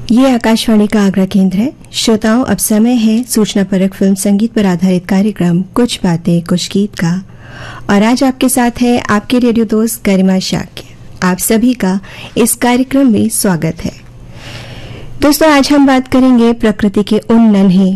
ये आकाशवाणी का आगरा केंद्र है। श्रोताओं, अब समय है सूचना परक फिल्म संगीत पर आधारित कार्यक्रम कुछ बातें कुछ गीत का। और आज आपके साथ है आपके रेडियो दोस्त गरिमा शाक्य। आप सभी का इस कार्यक्रम में स्वागत है। दोस्तों, आज हम बात करेंगे प्रकृति के उन नन्हे